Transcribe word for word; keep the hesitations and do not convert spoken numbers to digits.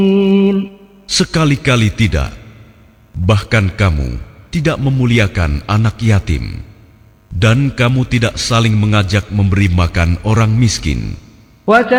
Sekali-kali tidak. Bahkan kamu tidak memuliakan anak yatim, dan kamu tidak saling mengajak memberi makan orang miskin.